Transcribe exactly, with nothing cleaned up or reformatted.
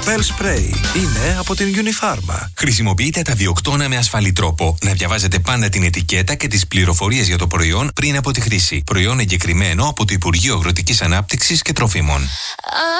Bell Spray είναι από την Unifarma. Χρησιμοποιείτε τα βιοκτώνα με ασφαλή τρόπο. Να διαβάζετε πάντα την ετικέτα και τις πληροφορίες για το προϊόν πριν από τη χρήση. Προϊόν εγκεκριμένο από το Υπουργείο Αγροτικής Ανάπτυξης και Τροφίμων.